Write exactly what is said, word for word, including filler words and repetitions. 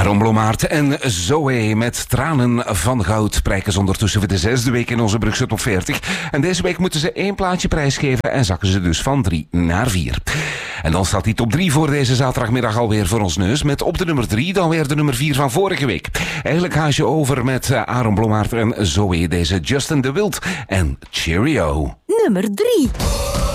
Aaron Blommaert en Zoe met Tranen van Goud prijken ze ondertussen voor de zesde week in onze Brugse Top veertig. En deze week moeten ze één plaatje prijsgeven en zakken ze dus van drie naar vier. En dan staat die top drie voor deze zaterdagmiddag alweer voor ons neus. Met op de nummer drie dan weer de nummer vier van vorige week. Eigenlijk haas je over met Aaron Blommaert en Zoe, deze Justin de Wild en Cheerio. Nummer drie.